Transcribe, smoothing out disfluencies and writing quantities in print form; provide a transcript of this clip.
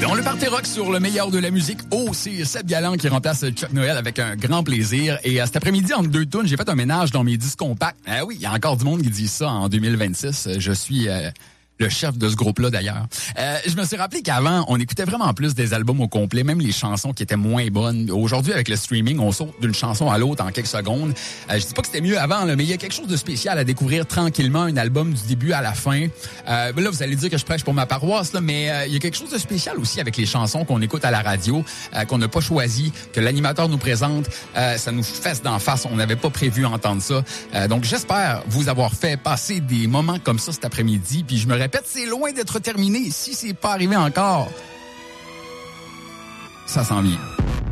Dans le party rock sur le meilleur de la musique, c'est Seb Galland qui remplace Chuck Noël avec un grand plaisir. Et cet après-midi, entre deux tunes, j'ai fait un ménage dans mes disques compacts. Ah oui, il y a encore du monde qui dit ça en 2026. Je suis le chef de ce groupe-là, d'ailleurs. Je me suis rappelé qu'avant, on écoutait vraiment plus des albums au complet, même les chansons qui étaient moins bonnes. Aujourd'hui, avec le streaming, on saute d'une chanson à l'autre en quelques secondes. Je dis pas que c'était mieux avant, là, mais il y a quelque chose de spécial à découvrir tranquillement un album du début à la fin. Là, vous allez dire que je prêche pour ma paroisse, là, mais il y a quelque chose de spécial aussi avec les chansons qu'on écoute à la radio, qu'on n'a pas choisi, que l'animateur nous présente. Ça nous fesse d'en face. On n'avait pas prévu entendre ça. Donc, j'espère vous avoir fait passer des moments comme ça cet après-midi. Puis je me répète, c'est loin d'être terminé. Si c'est pas arrivé encore, ça s'en vient.